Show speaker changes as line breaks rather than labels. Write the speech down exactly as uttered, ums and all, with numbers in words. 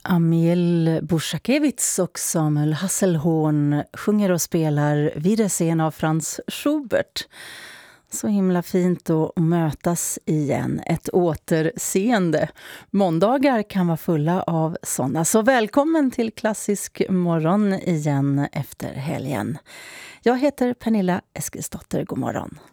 Amil Borchakevitz och Samuel Hasselhorn sjunger och spelar Wiedersehen av Franz Schubert. Så himla fint att mötas igen, ett återseende. Måndagar kan vara fulla av sådana. Så välkommen till Klassisk morgon igen efter helgen. Jag heter Pernilla Eskilsdotter, god morgon.